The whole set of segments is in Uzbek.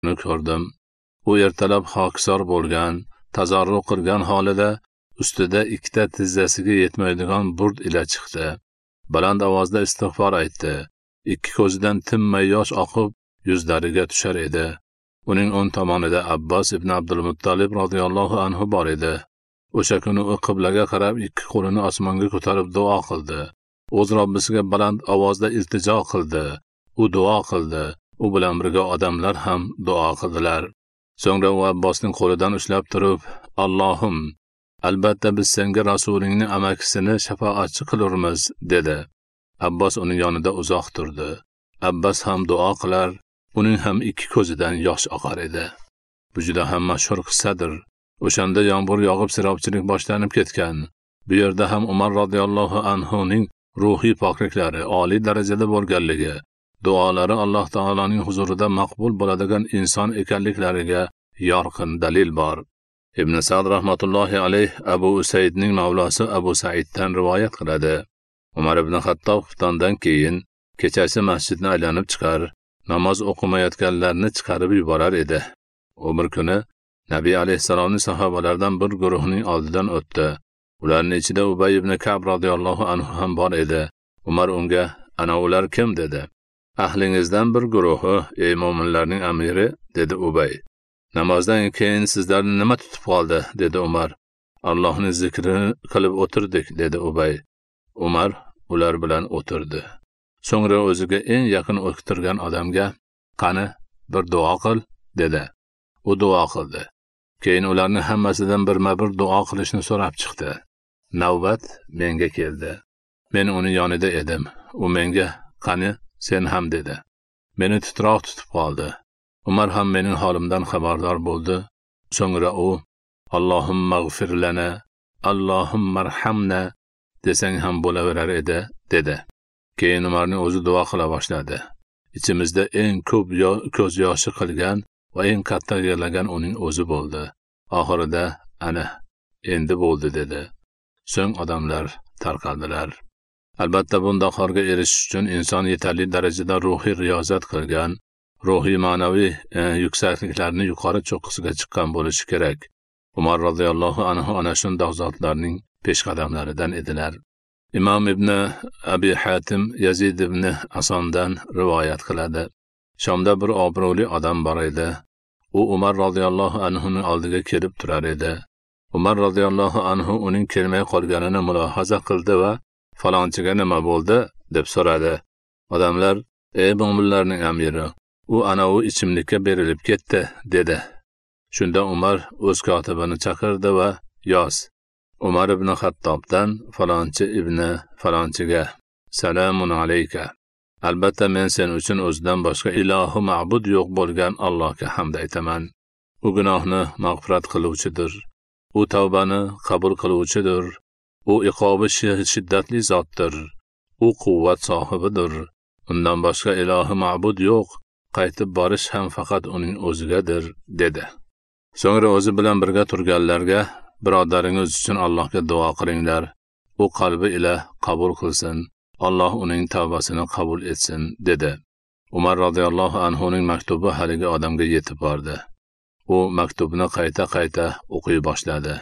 uni ko'rdim. U ertalab hokisor bo'lgan, tazarruq qilgan holida ustida ikkita tizzasiga yetmaydigan burd ila chiqdi. Baland ovozda istig'for aytdi. Ikki ko'zidan tinmay yosh oqib, yuzlariga tushar edi. Uning o'ng tomonida Abbos ibn Abdul Muttolib radhiyallohu anhu bor edi. O'sha kuni u qiblaga qarab ikki qo'lini osmonga ko'tarib duo qildi. O'z Robbisiga baland ovozda iltijo qildi. U duo qildi. U bilan birga odamlar ham duo qildilar. So'ngra u Abbosning qo'lidan ushlab turib, "Allohim, albatta biz senga rasulingning amakisini shafoatchi qilurmiz", dedi. Abbos uning yonida uzoq turdi. Abbos ham duo qilar, uning ham ikki ko'zidan yosh oqar edi. Bu juda ham mashhur qissadir. O'shanda yomg'ir yog'ib sirobchilik boshlanib ketgan. Bu yerda ham Umar radhiyallohu anhu ning ruhiy pokliklari oliy darajada bo'lganligi, duolari Alloh taoloning huzurida maqbul bo'ladigan inson ekanliklariga yorqin dalil bor. Ibn Sa'd rahmatullohi alayh Abu Usaydning mavlosi Abu Sa'iddan rivoyat qiladi. Umar ibn Xattob xuftondan keyin kechasi masjidni aylanib chiqar, namoz o'qimayotganlarni chiqarib yuborar edi. U bir kuni Nabiy alayhisalomning sahobalaridan bir guruhning oldidan o'tdi. Ularning ichida Ubay ibn Ka'b radhiyallohu anhu ham bor edi. Umar unga, "Ana ular kim?" dedi. "Ahlingizdan bir guruhi, ey mo'minlarning amiri", dedi Ubay. "Namozdan keyin sizlarni nima tutib qoldi?" dedi Umar. "Allohning zikrini qilib o'tirdik", dedi Ubay. Umar ular bilan o'tirdi. So'ngra o'ziga eng yaqin o'tirgan odamga, "Qani, bir duo qil", dedi. U duo qildi. Keyin ularning hammasidan birma-bir duo qilishni so'rab chiqdi. Navbat menga keldi. Men uning yonida edim. U menga, "Qani, sen ham", dedi. Meni titroq tutib qoldi. Umar ham mening holimdan xabardor bo'ldi. So'ngra u, "Allohumma g'fir lana, Allohumma arhamna" desang ham bo'laverar edi, dedi. Keyin Umarning o'zi duo qila boshladi. Ichimizda eng ko'p ko'z yoshi qilgan va eng katta yig'lagan uning o'zi bo'ldi. Oxirida, "Ana, endi bo'ldi", dedi. So'ng odamlar tarqaldilar. Albatta bunday holga erishish uchun inson yetarli darajada ruhiy riyozat qilgan, ruhiy ma'naviy yuksakliklarni yuqori cho'qqisiga chiqqan bo'lishi kerak. Umar radhiyallohu anhu ana shunday zotlarning peshqadamlaridan edilar. Imom ibn Abi Hatim Yazid ibn Asondan rivoyat qiladi. Shomda bir obro'li odam bor edi. U Umar radhiyallohu anhuning oldiga kelib turar edi. Umar radhiyallohu anhu uning kelmay qolganini mulohaza qildi va "Falonchiga nima bo'ldi?" deb so'radi. Odamlar, "Ey mo'minlarning amiri, u ana u ichimlikka berilib ketdi", dedi. Shunda Umar o'z kotibini chaqirdi va yoz. Umar ibn Xattobdan falonchi ibn falonchiga: "Salamun alayka. Albatta men sen uchun o'zidan boshqa ilohi ma'bud yo'q bo'lgan Allohga hamd aytaman. U gunohni mag'firat qiluvchidir. U tavbani qabul qiluvchidir. U iqobi shiddatli zotdir. U quvvat sohibidir. Undan boshqa ilohi ma'bud yo'q. Qaytib borish ham faqat uning o'zigadir", dedi. So'ngra o'zi bilan birga turganlarga, "Birodaringiz uchun Allohga duo qilinglar. U qalbi ila qabul qilsin. Alloh uning tavbasini qabul etsin", dedi. Umar radhiyallohu anhu ning maktubi haligi odamga yetib bordi. U maktubni qayta-qayta o'qiy boshladi.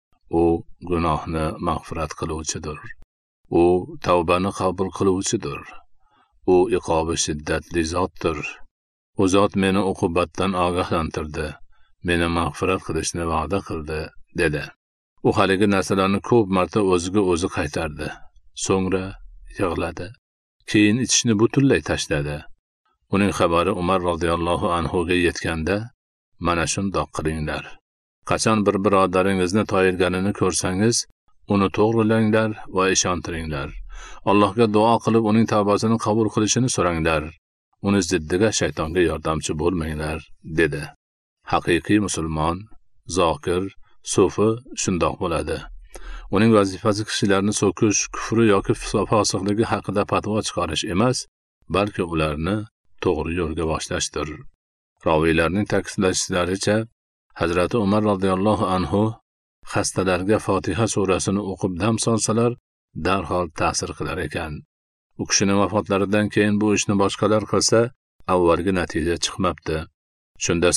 U gunohni mag'firat qiluvchidir. U tavbani qabul qiluvchidir. U iqobi shiddatli zotdir. U zot meni uqubatdan ogohlantirdi. Meni mag'firat qilishni va'da qildi, dedi. U haligi narsalarni ko'p marta o'ziga o'zi qaytardi. So'ngra yig'ladi. Keyin ichishni butunlay tashladi. Uning xabari Umar radhiyallohu anhu ga yetganda, "Mana shundoq qilinglar. Qachon bir birodaringizni toyilganini ko'rsangiz, uni to'g'rilanglar va ishontiringlar. Allohga duo qilib uning tavbasini qabul qilishini so'ranglar. Uni ziddiga shaytonga yordamchi bo'lmanglar", dedi. Haqiqiy musulmon, zokir, sufi shundoq bo'ladi. Uning vazifasi kishilarni so'kish, kufri yoki fosiqligi haqida fatvo chiqarish emas, balki ularni to'g'ri yo'lga boshlashdir. Roviylarning ta'kidlashlaricha, Hazrati Umar radhiyallohu anhu xastalarga Fotiha surasini o'qib dam solsalar, darhol ta'sir qilar ekan. U kishining vafotlaridan keyin bu ishni boshqalar qilsa, avvalgi natija chiqmabdi. shunda